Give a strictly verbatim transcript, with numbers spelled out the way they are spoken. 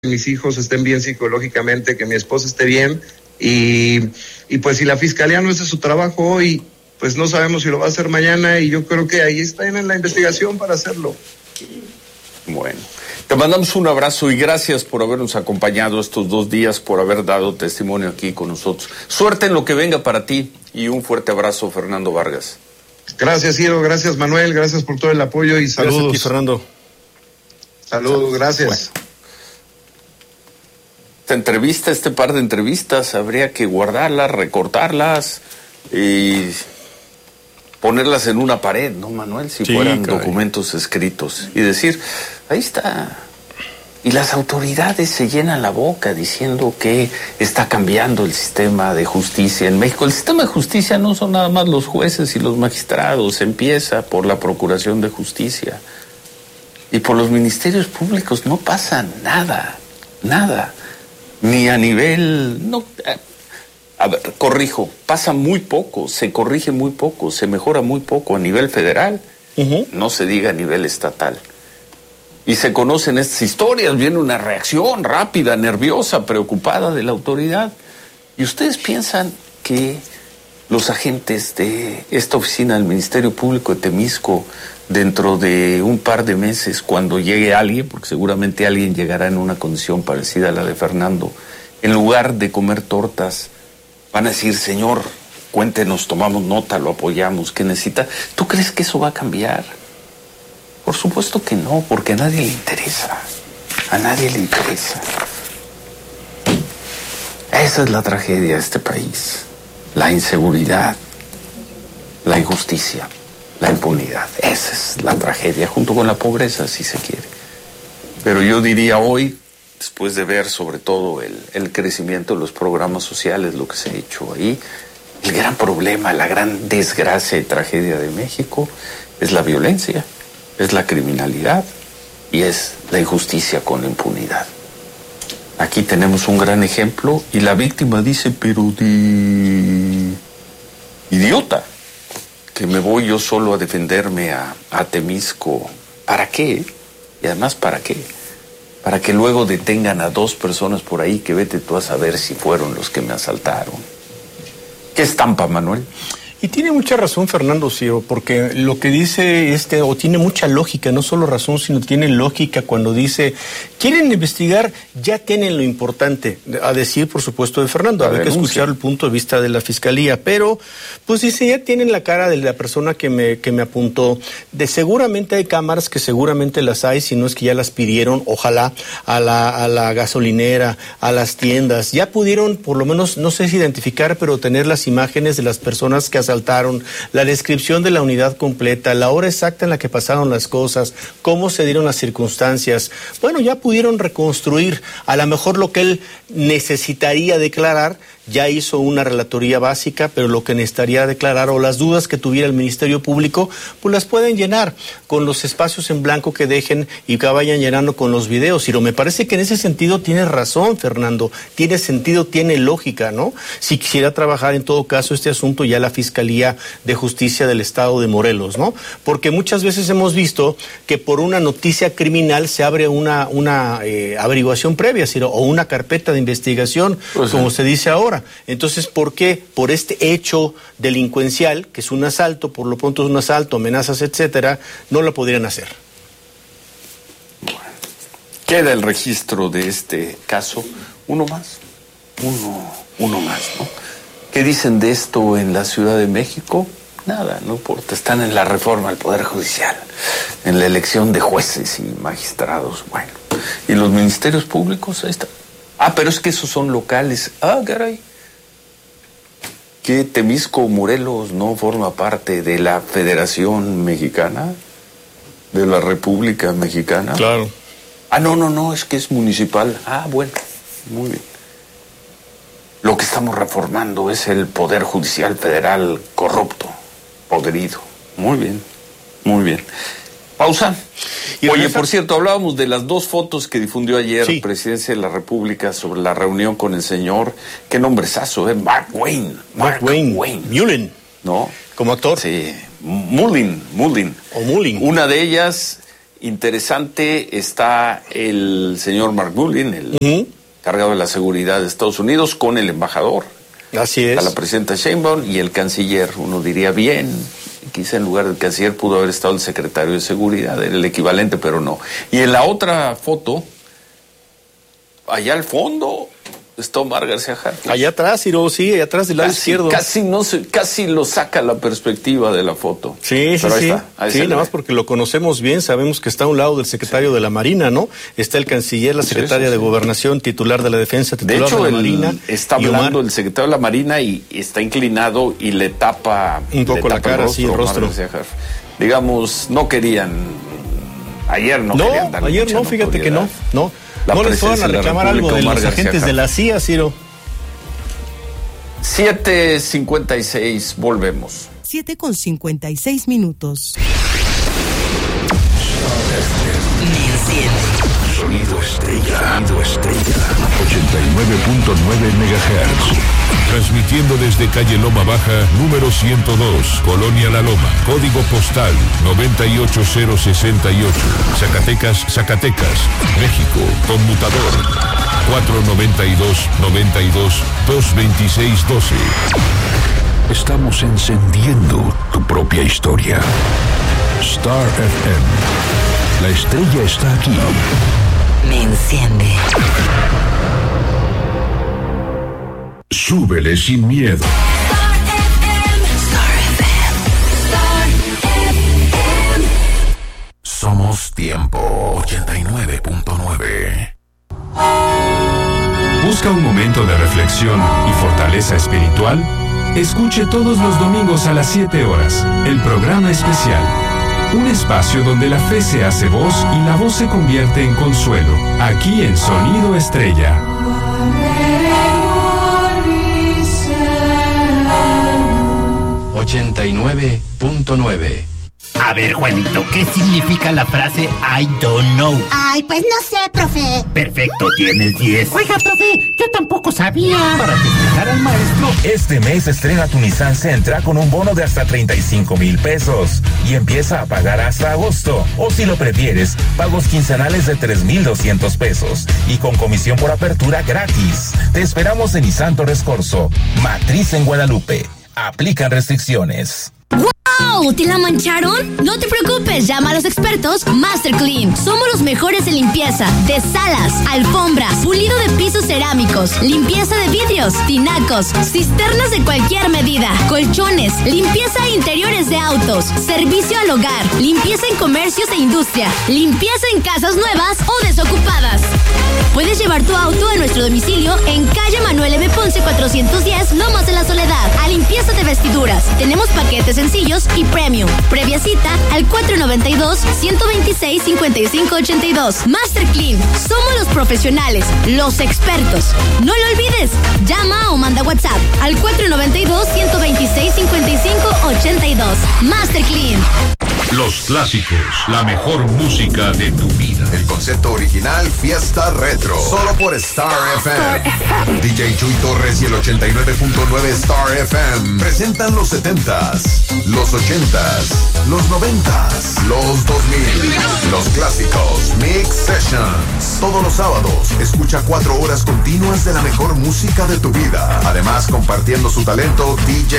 mis hijos estén bien psicológicamente, que mi esposa esté bien, y, y pues si la fiscalía no hace su trabajo hoy, pues no sabemos si lo va a hacer mañana, y yo creo que ahí están en la investigación para hacerlo. Bueno, te mandamos un abrazo y gracias por habernos acompañado estos dos días, por haber dado testimonio aquí con nosotros. Suerte en lo que venga para ti y un fuerte abrazo, Fernando Vargas. Gracias, Ciro, gracias, Manuel, gracias por todo el apoyo y saludos. Gracias a ti, Fernando. Saludos, gracias. Bueno. Esta entrevista, este par de entrevistas, habría que guardarlas, recortarlas y ponerlas en una pared, ¿no, Manuel? Si sí, fueran caray. documentos escritos. Y decir, ahí está. Y las autoridades se llenan la boca diciendo que está cambiando el sistema de justicia en México. El sistema de justicia no son nada más los jueces y los magistrados. Empieza por la Procuración de Justicia. Y por los ministerios públicos no pasa nada, nada. Ni a nivel... no. A ver, corrijo, pasa muy poco, se corrige muy poco, se mejora muy poco a nivel federal, uh-huh. No se diga a nivel estatal. Y se conocen estas historias, viene una reacción rápida, nerviosa, preocupada de la autoridad. ¿Y ustedes piensan que los agentes de esta oficina del Ministerio Público de Temisco, dentro de un par de meses, cuando llegue alguien, porque seguramente alguien llegará en una condición parecida a la de Fernando, en lugar de comer tortas, van a decir, señor, cuéntenos, tomamos nota, lo apoyamos, ¿qué necesita? ¿Tú crees que eso va a cambiar? Por supuesto que no, porque a nadie le interesa. A nadie le interesa. Esa es la tragedia de este país. La inseguridad, la injusticia, la impunidad. Esa es la tragedia, junto con la pobreza, si se quiere. Pero yo diría hoy, después de ver sobre todo el, el crecimiento de los programas sociales, lo que se ha hecho ahí, el gran problema, la gran desgracia y tragedia de México es la violencia, es la criminalidad y es la injusticia con la impunidad. Aquí tenemos un gran ejemplo y la víctima dice, pero de idiota, que me voy yo solo a defenderme a, a Temisco. ¿Para qué? Y además, ¿para qué? Para que luego detengan a dos personas por ahí que vete tú a saber si fueron los que me asaltaron. ¿Qué estampa, Manuel? Y tiene mucha razón Fernando, Ciro, porque lo que dice este, o tiene mucha lógica, no solo razón, sino tiene lógica cuando dice, quieren investigar, ya tienen lo importante, a decir, por supuesto, de Fernando, habría que escuchar el punto de vista de la Fiscalía, pero, pues dice, ya tienen la cara de la persona que me, que me apuntó, de seguramente hay cámaras, que seguramente las hay, si no es que ya las pidieron, ojalá, a la, a la gasolinera, a las tiendas, ya pudieron, por lo menos, no sé si identificar, pero tener las imágenes de las personas que asaltaron, la descripción de la unidad completa, la hora exacta en la que pasaron las cosas, cómo se dieron las circunstancias. Bueno, ya pudieron reconstruir a lo mejor lo que él necesitaría declarar. Ya hizo una relatoría básica, pero lo que necesitaría declarar o las dudas que tuviera el Ministerio Público, pues las pueden llenar con los espacios en blanco que dejen y que vayan llenando con los videos. Pero me parece que en ese sentido tienes razón, Fernando. Tiene sentido, tiene lógica, ¿no? Si quisiera trabajar en todo caso este asunto ya la Fiscalía de Justicia del Estado de Morelos, ¿no? Porque muchas veces hemos visto que por una noticia criminal se abre una, una eh, averiguación previa, ¿sí? O una carpeta de investigación, pues como sí. se dice ahora. Entonces, ¿por qué? Por este hecho delincuencial, que es un asalto, por lo pronto es un asalto, amenazas, etcétera, no lo podrían hacer. Bueno, queda el registro de este caso. Uno más, uno, uno más, ¿no? ¿Qué dicen de esto en la Ciudad de México? Nada, no importa, están en la reforma del Poder Judicial, en la elección de jueces y magistrados, bueno. ¿Y los ministerios públicos? Ahí están. Ah, pero es que esos son locales. Ah, caray. ¿Que Temisco, Morelos no forma parte de la Federación Mexicana? ¿De la República Mexicana? Claro. Ah, no, no, no, es que es municipal. Ah, bueno, muy bien. Lo que estamos reformando es el Poder Judicial Federal corrupto, podrido. Muy bien, muy bien. Pausa. Y Oye, por cierto, hablábamos de las dos fotos que difundió ayer sí. Presidencia de la República sobre la reunión con el señor, qué nombrezazo, ¿eh? Mark Wayne. Mark, Mark Wayne. Wayne. Mullin. ¿No? Como actor. Sí. Mullin, Mullin. O Mullin. Una de ellas, interesante está el señor Mark Mullin, el uh-huh. encargado de la seguridad de Estados Unidos, con el embajador. Así es. A la presidenta Sheinbaum y el canciller. Uno diría bien, quizá en lugar del canciller pudo haber estado el secretario de seguridad, era el equivalente, pero no. Y en la otra foto, allá al fondo, está Omar García Harfuch. Allá atrás, Ciro, sí, allá atrás del lado casi, izquierdo. Casi no se, casi lo saca la perspectiva de la foto. Sí, sí, pero ahí sí. Está, ahí sí, nada más porque lo conocemos bien, sabemos que está a un lado del secretario sí. de la Marina, ¿no? Está el canciller, la secretaria sí, sí, sí. de Gobernación, titular de la Defensa, titular de, hecho, de la Marina. Está hablando el secretario de la Marina y está inclinado y le tapa un poco le la tapa cara, el rostro, sí, el rostro. Digamos, no querían. Ayer no, no querían darle ayer no, fíjate que no, no. La no les fueron a reclamar algo de los García agentes Harfuch. de la C I A, Ciro. siete cincuenta y seis, volvemos. siete con cincuenta y seis minutos. Sonido estrella. Sonido estrella. ochenta y nueve punto nueve megahertz. Transmitiendo desde calle Loma Baja, número ciento dos, Colonia La Loma. Código postal noventa y ocho cero sesenta y ocho. Zacatecas, Zacatecas, México. Conmutador cuatro noventa y dos, noventa y dos, dos veintiséis doce. Estamos encendiendo tu propia historia. Star F M. La estrella está aquí. Me enciende. Súbele sin miedo. Star F M. Star F M. Star F M. Somos Tiempo ochenta y nueve punto nueve. ¿Busca un momento de reflexión y fortaleza espiritual? Escuche todos los domingos a las siete horas el programa especial. Un espacio donde la fe se hace voz y la voz se convierte en consuelo. Aquí en Sonido Estrella. ochenta y nueve punto nueve. A ver, Juanito, ¿qué significa la frase I don't know? Ay, pues no sé, profe. Perfecto, tienes diez. Oiga, profe, yo tampoco sabía. Para festejar al maestro. Este mes estrena tu Nissan Sentra con un bono de hasta treinta y cinco mil pesos y empieza a pagar hasta agosto. O si lo prefieres, pagos quincenales de tres mil doscientos pesos y con comisión por apertura gratis. Te esperamos en Nissan Torres Corso, Matriz en Guadalupe. Aplican restricciones. ¡Wow! ¿Te la mancharon? No te preocupes, llama a los expertos Master Clean. Somos los mejores en limpieza de salas, alfombras, pulido de pisos cerámicos, limpieza de vidrios, tinacos, cisternas de cualquier medida, colchones, limpieza de interiores de autos, servicio al hogar, limpieza en comercios e industria, limpieza en casas nuevas o desocupadas. Puedes llevar tu auto a nuestro domicilio en calle Manuel M. Ponce cuatrocientos diez, Lomas de la Soledad, a limpieza de vestiduras. Tenemos paquetes sencillos y premium. Previa cita al cuatro noventa y dos, ciento veintiséis, cincuenta y cinco ochenta y dos. Master Clean. Somos los profesionales, los expertos. No lo olvides. Llama o manda WhatsApp al cuatro noventa y dos, ciento veintiséis, cincuenta y cinco ochenta y dos. Master Clean. Los clásicos, la mejor música de tu vida. El concepto original Fiesta Retro, solo por Star F M. D J Chuy Torres y el ochenta y nueve punto nueve Star F M presentan los setentas, los ochentas, los noventas, los dos mil, los clásicos Mix Sessions. Todos los sábados, escucha cuatro horas continuas de la mejor música de tu vida. Además, compartiendo su talento, D J